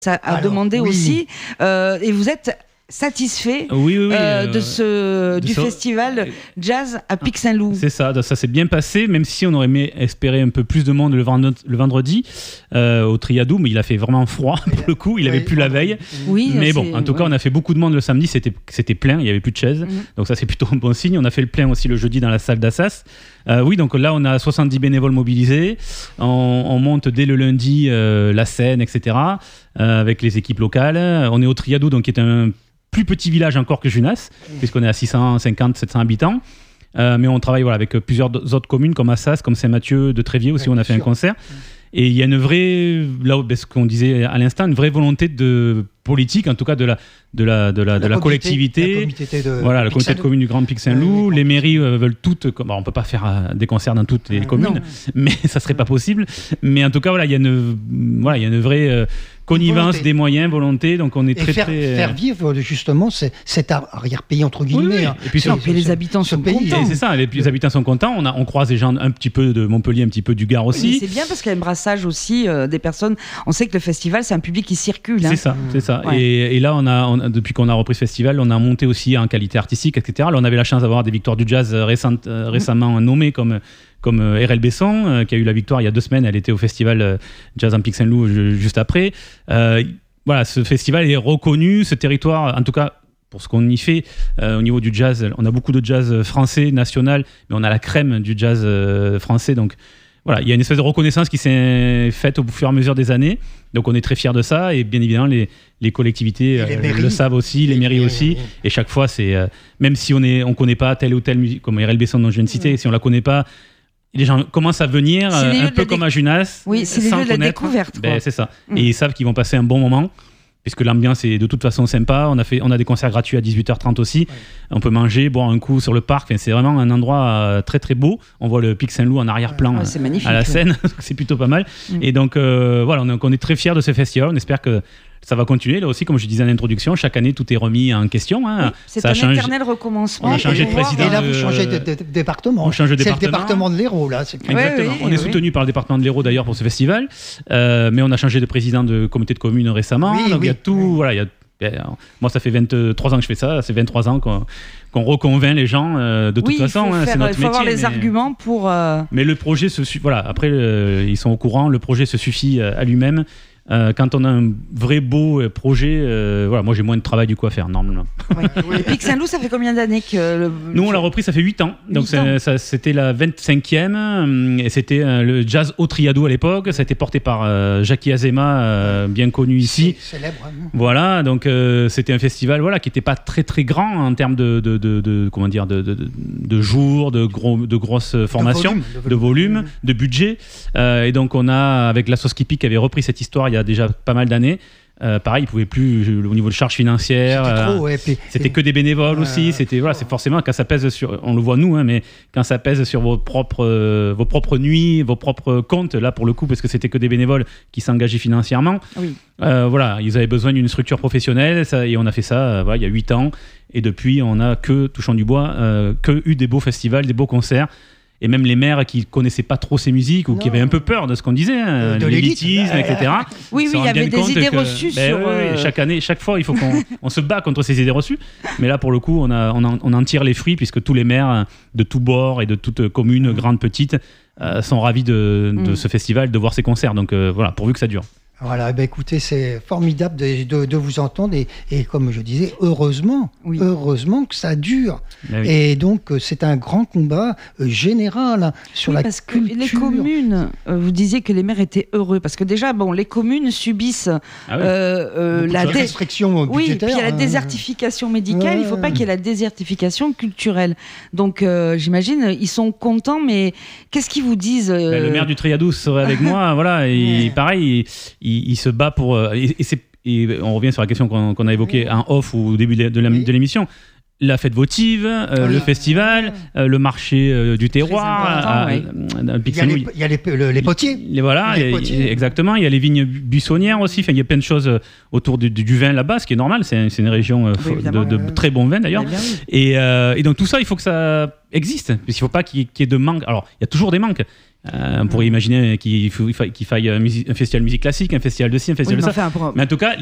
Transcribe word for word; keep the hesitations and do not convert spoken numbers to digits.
Ça a Alors, demandé oui. aussi, euh, et vous êtes satisfait oui, oui, oui, euh, de euh, ce, de du ça. festival jazz à Pic-Saint-Loup. C'est ça, ça s'est bien passé, même si on aurait aimé espérer un peu plus de monde le vendredi, le vendredi euh, au Triadou, mais il a fait vraiment froid pour le coup, il avait oui, plus la veille. Oui, mais bon, en tout cas, ouais. on a fait beaucoup de monde le samedi, c'était, c'était plein, il n'y avait plus de chaises, mm-hmm. donc ça c'est plutôt un bon signe. On a fait le plein aussi le jeudi dans la salle d'Assas. Euh, oui, donc là on a soixante-dix bénévoles mobilisés, on, on monte dès le lundi euh, la scène, et cetera, euh, avec les équipes locales. On est au Triadou, donc qui est un plus petit village encore que Junas, mmh. puisqu'on est à six cent cinquante à sept cents habitants. Euh, mais on travaille voilà, avec plusieurs autres communes, comme Assas, comme Saint-Mathieu, de Tréviers aussi, ouais, on a fait sûr. un concert. Mmh. Et il y a une vraie, là, ce qu'on disait à l'instant, une vraie volonté de politique, en tout cas de la, de la, de la, de la, la collectivité. La de voilà, le comité de commune du Grand Pic-Saint-Loup. Ouais, les mairies euh, veulent toutes. Bon, on ne peut pas faire euh, des concerts dans toutes les euh, communes, non. mais ça ne serait pas possible. Mais en tout cas, voilà, il y a une, voilà, il y a une vraie euh, connivence volonté. Des moyens, volonté. Donc on est très, et faire, très. Faire vivre justement cet arrière-pays, entre guillemets. Oui, oui. Hein. Et puis, non, puis les habitants sont pays, contents. C'est ça, les, les habitants sont contents. On, a, on croise des gens un petit peu de Montpellier, un petit peu du Gard aussi. Oui, c'est bien parce qu'il y a un brassage aussi euh, des personnes. On sait que le festival, c'est un public qui circule. Hein. C'est ça, c'est ça. Ouais. Et, et là, on a, on a, depuis qu'on a repris ce festival, on a monté aussi en qualité artistique, et cetera. Là, on avait la chance d'avoir des victoires du jazz récentes, euh, récemment mmh. nommées comme, comme euh, R L Besson, euh, qui a eu la victoire il y a deux semaines. Elle était au festival euh, Jazz en Pic-Saint-Loup euh, juste après. Euh, voilà, ce festival est reconnu, ce territoire, en tout cas pour ce qu'on y fait euh, au niveau du jazz. On a beaucoup de jazz français, national, mais on a la crème du jazz euh, français, donc voilà, il y a une espèce de reconnaissance qui s'est faite au fur et à mesure des années. Donc on est très fiers de ça, et bien évidemment les, les collectivités les euh, le savent aussi, les, les mairies aussi. Et chaque fois, c'est euh, même si on ne on connaît pas telle ou telle musique, comme R L Besson dont je viens de citer, mmh. si on la connaît pas, les gens commencent à venir euh, un peu comme dé... à Junas. Oui, c'est les lieux de la découverte. Ben, c'est ça. Mmh. Et ils savent qu'ils vont passer un bon moment, puisque l'ambiance est de toute façon sympa. On a, fait, on a des concerts gratuits à dix-huit heures trente aussi. Ouais. On peut manger, boire un coup sur le parc. Enfin, c'est vraiment un endroit euh, très très beau. On voit le Pic-Saint-Loup en arrière-plan ouais, c'est magnifique, à la scène. Ouais. C'est plutôt pas mal. Mm. Et donc, euh, voilà, on est, on est très fiers de ce festival. On espère que ça va continuer. Là aussi, comme je disais en introduction, chaque année, tout est remis en question. Hein. Oui, c'est ça un change... éternel recommencement. On a changé de président. Et là, vous changez de, de, de département. On change de département. C'est le département de l'Hérault, là. C'est... Exactement. Oui, oui, on est soutenu oui. par le département de l'Hérault, d'ailleurs, pour ce festival. Euh, mais on a changé de président de comité de commune récemment. Oui, donc, oui, il y a tout. Oui. Voilà, il y a moi, ça fait vingt-trois ans que je fais ça. C'est vingt-trois ans qu'on, qu'on reconvainc les gens euh, de toute oui, façon. Faire, hein, c'est notre il faut métier. avoir les mais... arguments pour. Euh... Mais le projet se suffit. Voilà. Après, euh, ils sont au courant. Le projet se suffit euh, à lui-même. Euh, quand on a un vrai beau projet, euh, voilà, moi j'ai moins de travail du coup à faire normalement. Oui. Oui. Et Pic-Saint-Loup, ça fait combien d'années que le... Nous on l'a repris, ça fait huit ans. Donc huit ans. Ça, c'était la vingt-cinquième et c'était euh, le jazz au Triadou à l'époque. Ça a été porté par euh, Jackie Azema, euh, bien connu ici. C'est célèbre. Hein. Voilà, donc euh, c'était un festival voilà qui n'était pas très très grand en termes de, de, de, de comment dire de, de, de jours, de gros de grosses formations, de volume, de, volume, de, volume, de budget. Euh, et donc on a avec la Sauce Kipi qui avait repris cette histoire il y a déjà pas mal d'années. Euh, pareil, ils pouvaient plus au niveau de charges financières. C'était, trop, euh, ouais, puis, c'était que des bénévoles euh, aussi. C'était voilà, c'est forcément quand ça pèse sur, on le voit nous, hein, mais quand ça pèse sur vos propres, euh, vos propres nuits, vos propres comptes, là pour le coup, parce que c'était que des bénévoles qui s'engageaient financièrement. Oui. Euh, voilà, ils avaient besoin d'une structure professionnelle, ça, et on a fait ça. Euh, voilà, il y a huit ans, et depuis, on a que touchant du bois, euh, que eu des beaux festivals, des beaux concerts. Et même les maires qui connaissaient pas trop ces musiques ou non. qui avaient un peu peur de ce qu'on disait, hein, de l'élitisme, et cetera. Oui, oui, il y avait des idées que, reçues ben, sur. Oui, euh... Chaque année, chaque fois, il faut qu'on on se bat contre ces idées reçues. Mais là, pour le coup, on, a, on, en, on en tire les fruits puisque tous les maires de tous bords et de toutes communes, grandes, petites, euh, sont ravis de, de mm. ce festival, de voir ces concerts. Donc euh, voilà, pourvu que ça dure. Voilà, ben écoutez, c'est formidable de, de, de vous entendre et, et comme je disais, heureusement, oui. heureusement que ça dure. Oui. Et donc, c'est un grand combat euh, général hein, sur oui, la parce culture. Que les communes, euh, vous disiez que les maires étaient heureux parce que déjà, bon, les communes subissent ah oui. euh, euh, la dé... restriction budgétaire. Oui, puis il y a la désertification médicale. Il ne faut pas qu'il y ait la désertification culturelle. Donc, euh, j'imagine, ils sont contents, mais qu'est-ce qu'ils vous disent euh... ben, le maire du Triadou serait avec moi, voilà, et ouais. pareil. Il, Il, il se bat pour... Et, et, c'est, et on revient sur la question qu'on, qu'on a évoquée en off ou au début de, de, la, de l'émission. la fête votive, euh, oui. le festival, euh, le marché euh, du terroir. Euh, euh, il y a les, il y a les, le, les potiers. Les, voilà, les potiers. Exactement. Il y a les vignes buissonnières aussi. Enfin, il y a plein de choses autour du, du vin là-bas, ce qui est normal. C'est, c'est une région euh, oui, de, de, de très bon vin d'ailleurs. Oui. Et, euh, et donc tout ça, il faut que ça existe. Parce qu'il ne faut pas qu'il y ait de manque. Alors, il y a toujours des manques. Euh, on pourrait imaginer qu'il, faut, qu'il faille un, musique, un festival de musique classique, un festival de ci, un festival oui, de ça. Enfin, pour... Mais en tout cas,